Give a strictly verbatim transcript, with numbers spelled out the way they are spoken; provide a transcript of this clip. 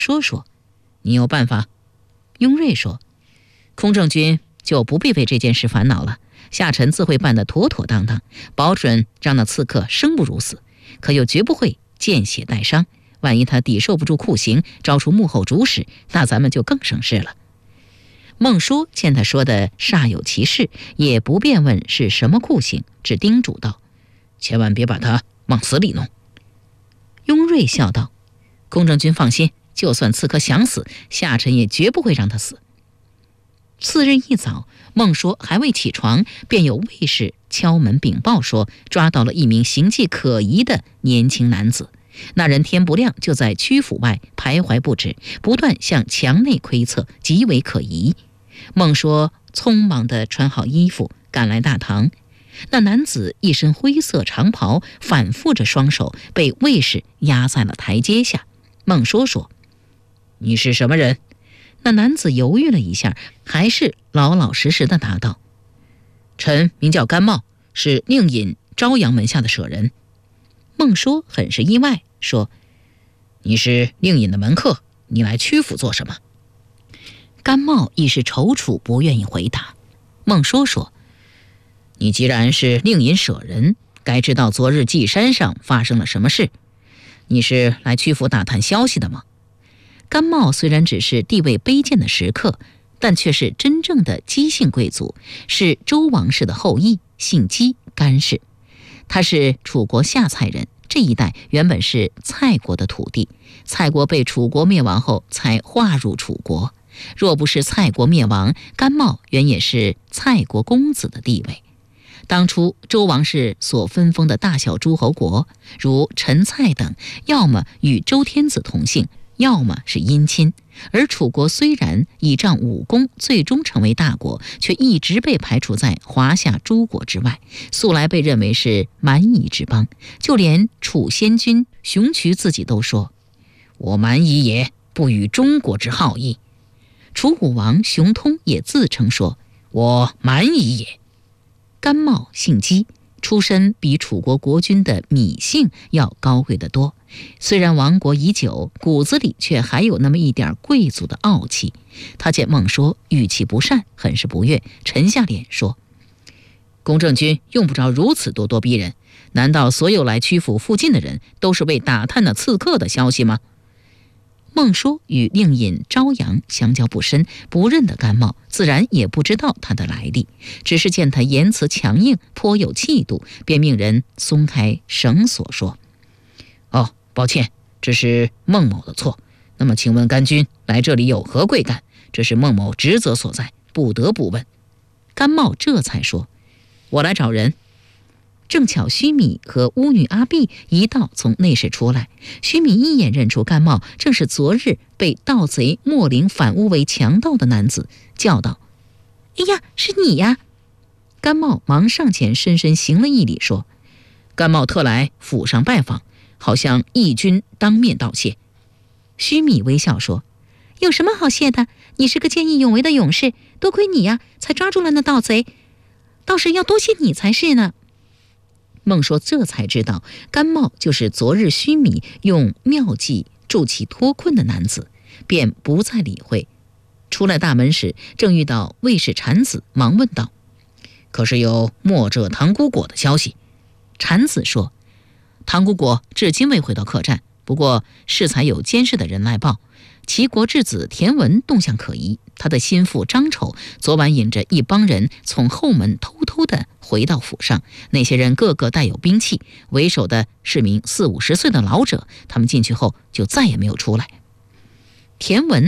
说说，你有办法？雍瑞说，空政君就不必为这件事烦恼了，下臣自会办得妥妥当当，保准让那刺客生不如死，可又绝不会见血带伤。万一他抵受不住酷刑，招出幕后主使，那咱们就更省事了。孟叔见他说的煞有其事，也不便问是什么酷刑，只叮嘱道：千万别把他往死里弄。雍瑞笑道：空政君放心，就算刺客想死，下臣也绝不会让他死。次日一早，孟说还未起床，便有卫士敲门禀报说，抓到了一名形迹可疑的年轻男子。那人天不亮就在曲阜外徘徊不止，不断向墙内窥测，极为可疑。孟说匆忙地穿好衣服赶来大堂，那男子一身灰色长袍，反复着双手，被卫士压在了台阶下。孟说说：你是什么人？那男子犹豫了一下，还是老老实实地答道：臣名叫甘茂，是宁尹朝阳门下的舍人。孟说很是意外，说：你是宁尹的门客，你来曲阜做什么？甘茂亦是踌躇，不愿意回答。孟说说：你既然是宁尹舍人，该知道昨日稷山上发生了什么事。你是来曲阜打探消息的吗？甘茂虽然只是地位卑贱的食客，但却是真正的姬姓贵族，是周王室的后裔，姓姬，甘氏。他是楚国下蔡人，这一带原本是蔡国的土地，蔡国被楚国灭亡后才划入楚国。若不是蔡国灭亡，甘茂原也是蔡国公子的地位。当初周王室所分封的大小诸侯国，如陈蔡等，要么与周天子同姓，要么是姻亲。而楚国虽然倚仗武功最终成为大国，却一直被排除在华夏诸国之外，素来被认为是蛮夷之邦。就连楚先君熊渠自己都说：我蛮夷也，不与中国之好异。楚武王熊通也自称说：我蛮夷也。甘茂姓姬，出身比楚国国君的芈姓要高贵得多。虽然亡国已久，骨子里却还有那么一点贵族的傲气。他见孟说语气不善，很是不悦，沉下脸说：公正君用不着如此咄咄逼人，难道所有来曲阜附近的人都是为打探那刺客的消息吗？孟说与宁尹朝阳相交不深，不认得甘茂，自然也不知道他的来历，只是见他言辞强硬，颇有气度，便命人松开绳索说：哦，抱歉，这是孟某的错。那么请问甘君来这里有何贵干？这是孟某职责所在，不得不问。甘茂这才说：我来找人。正巧须弥和巫女阿碧一道从内室出来，须弥一眼认出甘茂正是昨日被盗贼莫陵反诬为强盗的男子，叫道：哎呀，是你呀！甘茂忙上前深深行了一礼，说：甘茂特来府上拜访，好向义军当面道谢。须弥微笑说：有什么好谢的？你是个见义勇为的勇士，多亏你呀，才抓住了那盗贼，倒是要多谢你才是呢。孟说这才知道，甘茂就是昨日须弥用妙计助其脱困的男子，便不再理会。出来大门时，正遇到卫士产子，忙问道：可是有墨者唐姑果的消息？产子说：唐姑果至今未回到客栈，不过适才有监视的人来报，齐国质子田文动向可疑，他的心腹张丑昨晚引着一帮人从后门偷偷地回到府上，那些人个个带有兵器，为首的是名四五十岁的老者，他们进去后就再也没有出来。田文